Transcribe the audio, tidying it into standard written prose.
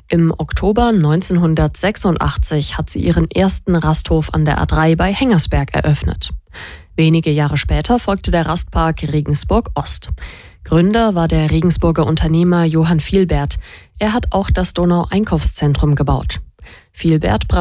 Im Oktober 1986 hat sie ihren ersten Rasthof an der A3 bei Hengersberg eröffnet. Wenige Jahre später folgte der Rastpark Regensburg Ost. Gründer war der Regensburger Unternehmer Johann Vielbert. Er hat auch das Donau-Einkaufszentrum gebaut. Vielbert